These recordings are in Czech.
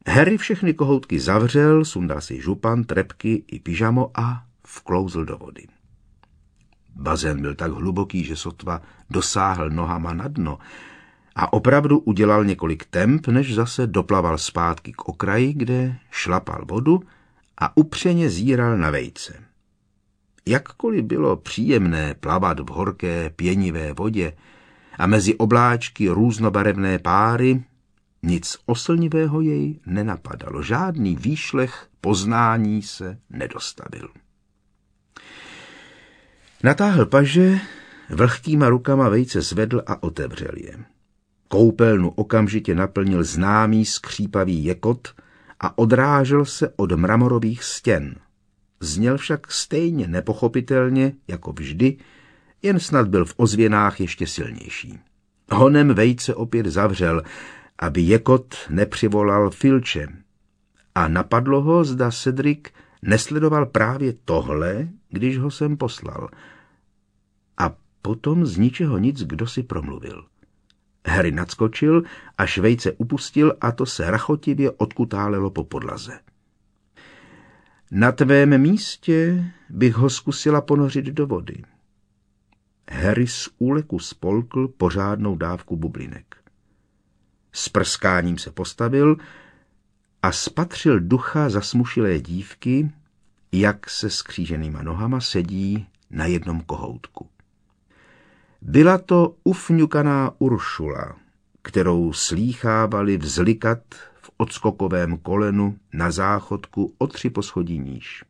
Harry všechny kohoutky zavřel, sundal si župan, trepky i pyžamo a vklouzl do vody. Bazén byl tak hluboký, že sotva dosáhl nohama na dno a opravdu udělal několik temp, než zase doplaval zpátky k okraji, kde šlapal vodu a upřeně zíral na vejce. Jakkoliv bylo příjemné plavat v horké pěnivé vodě a mezi obláčky různobarevné páry, nic oslnivého jej nenapadalo, žádný výšlech poznání se nedostavil. Natáhl paže, vlhkýma rukama vejce zvedl a otevřel je. Koupelnu okamžitě naplnil známý skřípavý jekot a odrážel se od mramorových stěn. Zněl však stejně nepochopitelně, jako vždy, jen snad byl v ozvěnách ještě silnější. Honem vejce opět zavřel, aby jekot nepřivolal Filče. A napadlo ho, zda Cedric nesledoval právě tohle, když ho sem poslal. A potom z ničeho nic kdo si promluvil. Harry nadskočil, až vejce upustil a to se rachotivě odkutálelo po podlaze. Na tvém místě bych ho zkusila ponořit do vody. Harry z úleku spolkl pořádnou dávku bublinek. S prskáním se postavil a spatřil ducha zasmušilé dívky, jak se skříženýma nohama sedí na jednom kohoutku. Byla to ufňukaná Uršula, kterou slýchávali vzlikat v odskokovém kolenu na záchodku o 3 poschodí níž.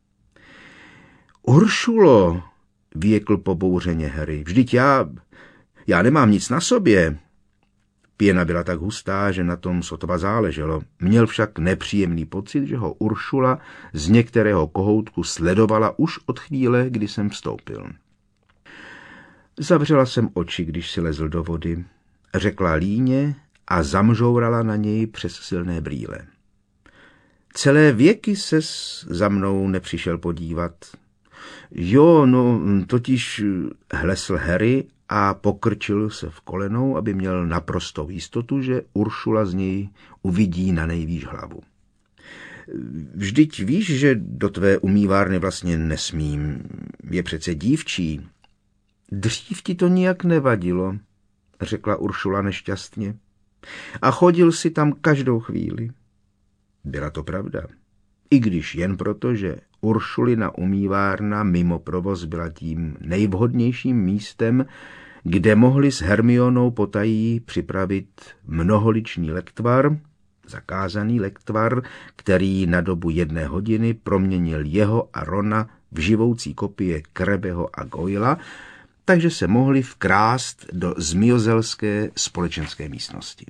Uršulo, vyjekl pobouřeně Harry, vždyť já nemám nic na sobě. Pěna byla tak hustá, že na tom sotva záleželo. Měl však nepříjemný pocit, že ho Uršula z některého kohoutku sledovala už od chvíle, kdy jsem vstoupil. Zavřela jsem oči, když si lezl do vody, řekla líně a zamžourala na něj přes silné brýle. Celé věky ses za mnou nepřišel podívat. Jo, no, totiž hlesl Harry a pokrčil se v kolenou, aby měl naprostou jistotu, že Uršula z něj uvidí na nejvýš hlavu. Vždyť víš, že do tvé umývárny vlastně nesmím, je přece dívčí. Dřív ti to nijak nevadilo, řekla Uršula nešťastně. A chodil si tam každou chvíli. Byla to pravda. I když jen proto, že Uršulina umývárna mimo provoz byla tím nejvhodnějším místem, kde mohli s Hermionou potají připravit mnoholičný lektvar, zakázaný lektvar, který na dobu 1 hodiny proměnil jeho a Rona v živoucí kopie Krebeho a Goyla, takže se mohli vkrást do zmiozelské společenské místnosti.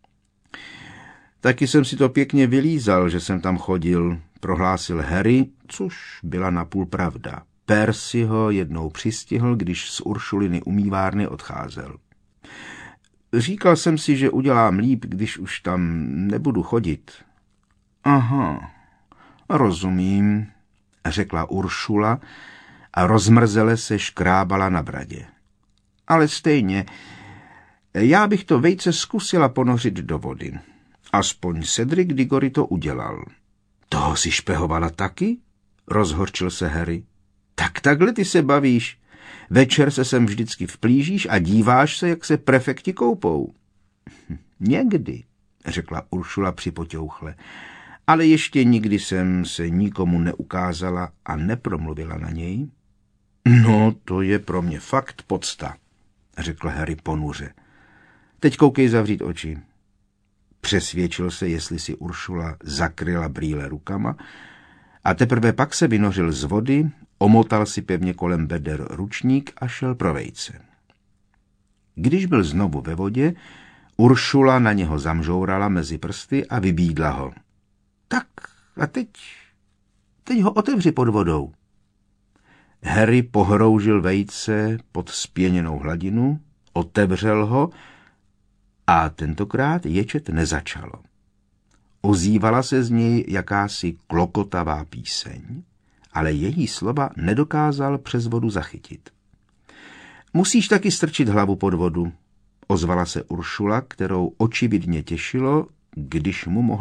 Taky jsem si to pěkně vylízal, že jsem tam chodil, prohlásil Harry, což byla napůl pravda. Percy ho jednou přistihl, když z Uršuliny umývárny odcházel. Říkal jsem si, že udělám líp, když už tam nebudu chodit. Aha, rozumím, řekla Uršula a rozmrzele se škrábala na bradě. Ale stejně, já bych to vejce zkusila ponořit do vody. Aspoň Cedric Diggory to udělal. Toho si špehovala taky? Rozhorčil se Harry. Tak takhle ty se bavíš. Večer se sem vždycky vplížíš a díváš se, jak se prefekti koupou. Někdy, řekla Uršula připoťouchle, ale ještě nikdy jsem se nikomu neukázala a nepromluvila na něj. No, to je pro mě fakt podsta, řekl Harry ponuře. Teď koukej zavřít oči. Přesvědčil se, jestli si Uršula zakryla brýle rukama a teprve pak se vynořil z vody, omotal si pevně kolem beder ručník a šel pro vejce. Když byl znovu ve vodě, Uršula na něho zamžourala mezi prsty a vybídla ho. Tak a teď ho otevři pod vodou. Harry pohroužil vejce pod spěněnou hladinu, otevřel ho a tentokrát ječet nezačalo. Ozývala se z něj jakási klokotavá píseň, ale její slova nedokázal přes vodu zachytit. Musíš taky strčit hlavu pod vodu, ozvala se Uršula, kterou očividně těšilo, když mu mohla